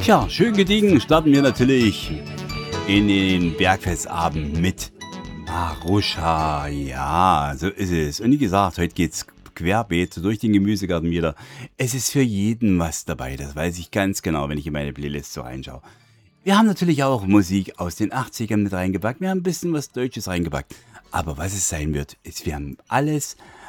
Tja, schön gediegen starten wir natürlich in den Bergfestabend mit Maruscha. Ja, so ist es. Und wie gesagt, heute geht's querbeet durch den Gemüsegarten wieder. Es ist für jeden was dabei, das weiß ich ganz genau, wenn ich in meine Playlist so reinschaue. Wir haben natürlich auch Musik aus den 80ern mit reingepackt. Wir haben ein bisschen was Deutsches reingepackt. Aber was es sein wird, ist, wir haben alles